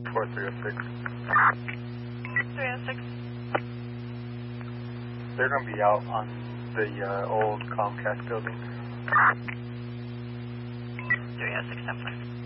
for 306. 306. They're going to be out on the old Comcast building. 306, 10